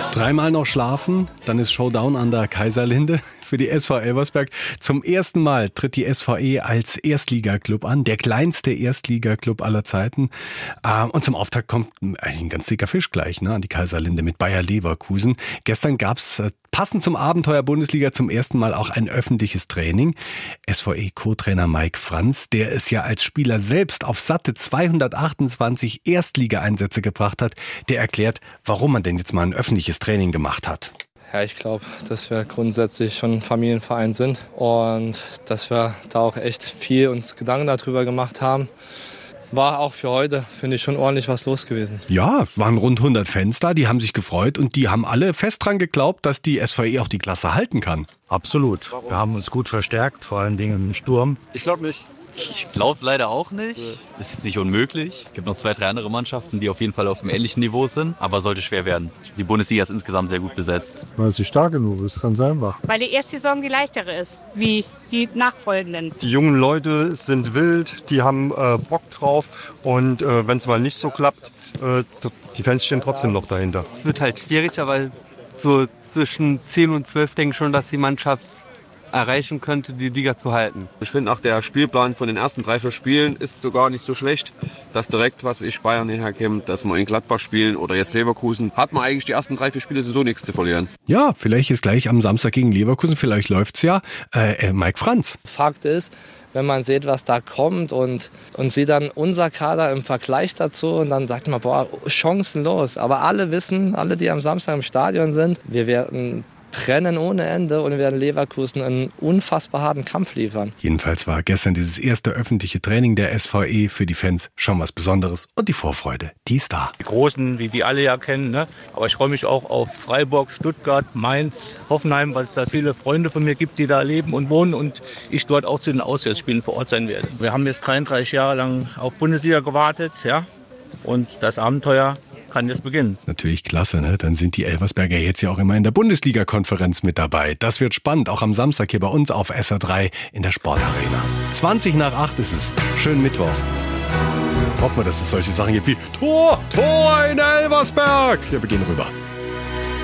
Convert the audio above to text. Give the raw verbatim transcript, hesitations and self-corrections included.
Dreimal noch schlafen, dann ist Showdown an der Kaiserlinde für die S V Elversberg. Zum ersten Mal tritt die S V E als Erstligaklub an, der kleinste Erstligaklub aller Zeiten. Und zum Auftakt kommt eigentlich ein ganz dicker Fisch gleich, ne, an die Kaiserlinde mit Bayer Leverkusen. Gestern gab's passend zum Abenteuer Bundesliga zum ersten Mal auch ein öffentliches Training. S V E-Co-Trainer Mike Franz, der es ja als Spieler selbst auf satte zweihundertachtundzwanzig Erstligaeinsätze gebracht hat, der erklärt, warum man denn jetzt mal ein öffentliches Training gemacht hat. Ja, ich glaube, dass wir grundsätzlich schon ein Familienverein sind und dass wir da auch echt viel uns Gedanken darüber gemacht haben. War auch für heute, finde ich, schon ordentlich was los gewesen. Ja, es waren rund hundert Fans da, die haben sich gefreut und die haben alle fest dran geglaubt, dass die S V E auch die Klasse halten kann. Absolut. Wir haben uns gut verstärkt, vor allen Dingen im Sturm. Ich glaube nicht. Ich glaube es leider auch nicht. Es ist nicht unmöglich. Es gibt noch zwei, drei andere Mannschaften, die auf jeden Fall auf einem ähnlichen Niveau sind. Aber sollte schwer werden. Die Bundesliga ist insgesamt sehr gut besetzt. Weil sie stark genug ist, kann sein, war. Weil die erste Saison die leichtere ist, wie die nachfolgenden. Die jungen Leute sind wild, die haben äh, Bock drauf. Und äh, wenn es mal nicht so klappt, äh, die Fans stehen trotzdem noch dahinter. Es wird halt schwieriger, weil so zwischen zehn und zwölf denke ich schon, dass die Mannschaft erreichen könnte, die Liga zu halten. Ich finde auch der Spielplan von den ersten drei, vier Spielen ist sogar nicht so schlecht. Das direkt, was ich Bayern herkäme, dass wir in Gladbach spielen oder jetzt Leverkusen, hat man eigentlich die ersten drei, vier Spiele sowieso nichts zu verlieren. Ja, vielleicht ist gleich am Samstag gegen Leverkusen, vielleicht läuft's ja. Äh, äh, Mike Franz. Fakt ist, wenn man sieht, was da kommt und, und sieht dann unser Kader im Vergleich dazu und dann sagt man, boah, chancenlos. Aber alle wissen, alle, die am Samstag im Stadion sind, wir werden brennen ohne Ende und wir werden Leverkusen einen unfassbar harten Kampf liefern. Jedenfalls war gestern dieses erste öffentliche Training der S V E für die Fans schon was Besonderes und die Vorfreude, die ist da. Die Großen, wie die alle ja kennen, ne? Aber ich freue mich auch auf Freiburg, Stuttgart, Mainz, Hoffenheim, weil es da viele Freunde von mir gibt, die da leben und wohnen und ich dort auch zu den Auswärtsspielen vor Ort sein werde. Wir haben jetzt dreiunddreißig Jahre lang auf Bundesliga gewartet, ja, und das Abenteuer kann jetzt beginnen. Natürlich klasse, ne? Dann sind die Elversberger jetzt ja auch immer in der Bundesliga-Konferenz mit dabei. Das wird spannend, auch am Samstag hier bei uns auf S R drei in der Sportarena. zwanzig nach acht ist es. Schönen Mittwoch. Hoffen wir, dass es solche Sachen gibt wie Tor, Tor in Elversberg. Ja, wir gehen rüber.